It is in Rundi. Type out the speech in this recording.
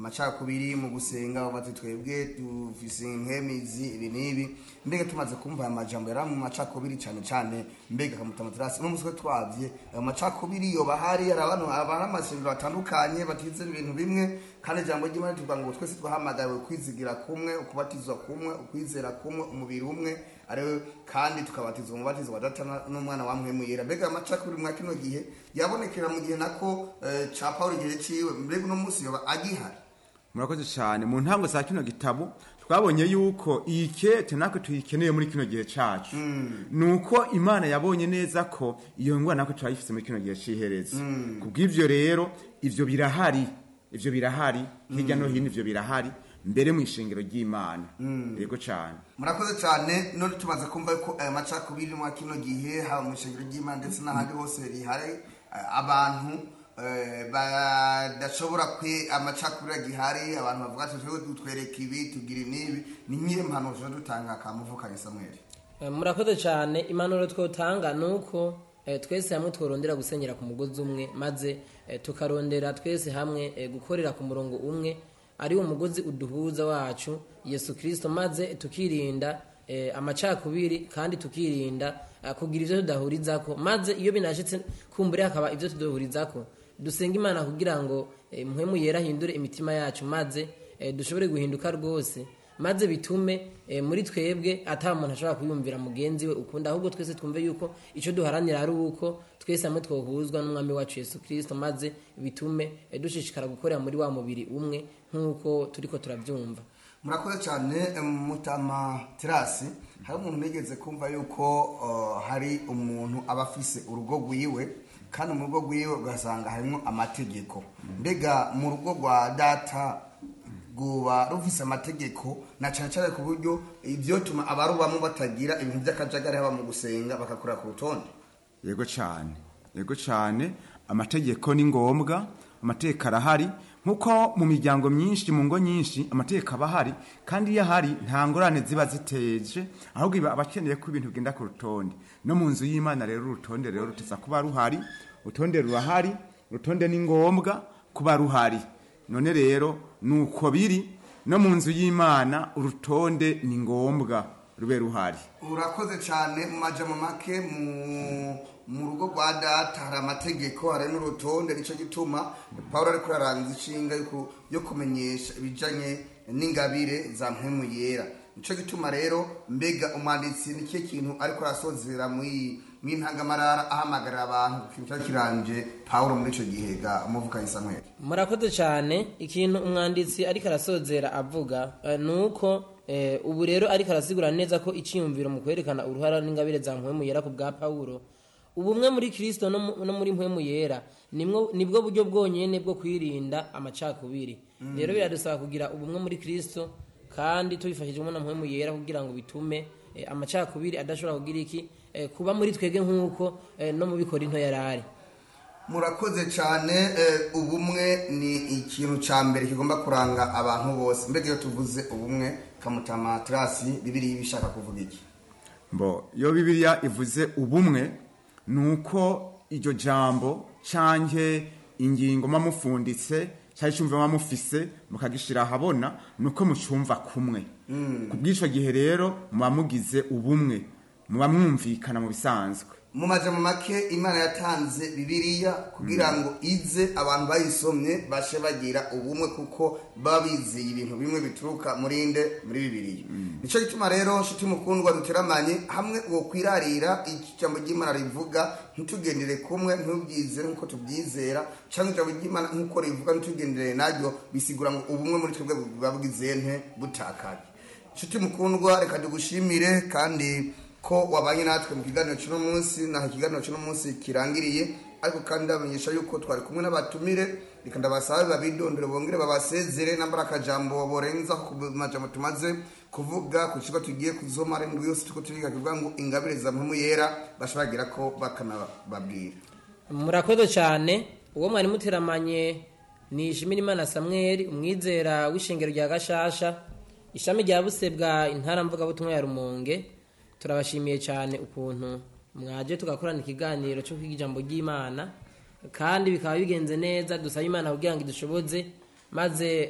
amacakubiri mu gusenga bati twebwe dufise nkemizi ibi nibi. Mbega tumaze kumva amajambo yari mu macakubiri cyane cyane, mbega kamutamatirasi no muswe twavye amacakubiri yo bahari abantu abana amasengero atandukanye batize ibintu bimwe, kandi jambo ry'Imana tuvuga ngo twese twahamagawe kwizigira kumwe, ukubatizwa kumwe, ukwizera kumwe, umubiri umwe ari kandi tukabatizwa umubatizo wa Data n'umwana wa Mpwemu Yera. Mbega amacakubiri mwa kino gihe yabonekera mu gihe nako ca Paulo gihe ciwe, mbega no musi yoba agihari. Murakoze cyane. Mu ntango za kino gitabo twabonye yuko iyi kete nako tuyikeneye muri kino gihe cacu. Nuko Imana yabonye neza ko iyo ngwa nako turayifise muri kino gihe cihereza. Kubw'ivyo rero ivyo birahari hirya no hino, ivyo birahari mbere mu ishengero ry'Imana. Yego cyane. Murakoze cyane. None tumaze kumva ko aya macakubiri mu kino gihe haba mu ishengero ry'Imana ndetse n'ahandi hose rihari abantu badashobora amacakubiri gihari, abantu bavuga ati twebwe dutwereka ibi tugira nibi. Ni nyihe mpanuro dutanga kamuvukanye Samuel? Murakoze cyane. Impanuro twotanga nuko twese hamwe tworondera gusenyera ku mugozi umwe, maze tukarondera twese hamwe gukorera ku murongo umwe ari wo mugozi uduhuza wacu Yesu Kristo, maze tukirinda amacakubiri kandi tukirinda kugira ivyo tudahurizako, maze iyo binashitse kumbure hakaba ivyo tudahurizako dusenga Imana kugira ngo Mpwemu Yera hindure imitima yacu, maze dushobore guhinduka rwose, maze bitume muri twebwe ata muntu ashobora kuyumvira mugenzi we ukunda, ahubwo twese twumve yuko ico duharanira ari uko twese hamwe twohuzwa n'umwami wacu Yesu Kristo, maze bitume dushishikara gukorera muri wa mubiri umwe nk'uko turiko turavyumva. Murakoze cyane. Mutama Terasi, hari umuntu nigeze kumva yuko hari umuntu abafise urugo rwiwe, kandi mu rugo rwiwe ugasanga harimo amategeko. Mbega mu rugo rwa Data guba rufise amategeko na cyane cyane ku buryo ibyo tuma abarubamo batagira ibintu by'akajagari haba mu gusenga bakakura ku rutonde? Yego cyane. Amategeko ni ngombwa, amategeko arahari nkuko mu miryango myinshi, mu ngo nyinshi amategeko aba ahari, kandi iyo ahari nta ngorane ziba ziteje, ahubwo iba abakeneye ko ibintu bigenda ku rutonde. No mu nzu y'Imana rero urutonde rero ruteza kuba ruhari, urutonde rurahari, urutonde ni ngombwa kuba ruhari. None rero nuko biri no mu nzu y'Imana, urutonde ni ngombwa rube ruhari. Urakoze cyane. Mu majambo make mu rugo rwa Data hari amategeko, hari n'urutonde. Nico gituma Paulo ariko ararangiza inshinga yo kumenyesha ibijanye n'ingabire za Mpwemu Yera. Nico gituma rero mbega umwanditsi ni kiye kintu ariko arasozera mw'intangamarara ahamagarira abantu kintu kiranje Paulo muri ico gihe ga umuvukanye Samuel? Murakoze cyane. Ikintu umwanditsi ariko arasozera avuga nuko ubu rero ariko arasigura neza ko iciyumviro mu kwerekana uruhara n'ingabire za Mpwemu Yera ku bwa Paulo, ubumwe muri Kristo no muri Mpwemu Yera nibwo buryo bwonyene bwo kwirinda amacakubiri. Rero biradusaba kugira ubumwe muri Kristo kandi tubifashijwe na Mpwemu Yera kugira ngo bitume amacakubiri adashobora kugira iki kuba muri twege nk'uko no mu Bikorinto yarari. Murakoze cyane. Ubumwe ni ikintu ca mbere kigomba kuranga abantu bose. Mbega iyo tuvuze ubumwe Kamutama Terasi, Bibiliya ibishaka kuvuga iki? Iyo Bibiliya ivuze ubumwe nuko iryo jambo canke ingingo mamufunditse cyari cyumva mamufise mukagishira habona nuko mucumva kumwe. Kubw'ico gihe rero mubamugize ubumwe, mubamwumvikana mu bisanzwe. Mu majambo make Imana yatanze Bibiliya kugira ngo ize abantu bayisomye bashe bagira ubumwe, kuko babizeye ibintu bimwe bituruka muri Bibiliya. Nico gituma rero shiti mukundwa duteramanye hamwe uwo kwirarira ijambo ry'Imana rivuga, ntitugendere kumwe, ntubyizere nkuko tubyizera, cyangwa ijambo ry'Imana nkuko rivuga ntitugendere naryo, bisigura ngo ubumwe muri twebwe babwizeye butakaye. Shiti mukundwa, reka dugushimire kandi ko wabanye natwe mu kiganiro cy'uno munsi. Naho ikiganiro cy'uno munsi kirangiriye, ariko kandi ndamenyesha yuko twari kumwe n'abatumire. Reka ndabasabe babidondore bongere babasezere nambara akajambo borenza ku majambo tumaze kuvuga ku kigo tugiye kuzomara indwi yose tuko turiga kuvuga ngo ingabire za Mpwemu Yera bashabagira ko bakanababwira. Murakoze cyane. Uwo mwari muteramanye ni Ishimirimana Samuel, umwizera w'ishengero rya Gashasha, ishami rya Busebwa, intara mvuga butumwa ya Rumonge. Turabashimiye cyane ukuntu mwaje tugakorana ikiganiro cyo kwiga ijambo ry'Imana, kandi bikaba bigenze neza. Dusaba Imana kugira ngo idushoboze, maze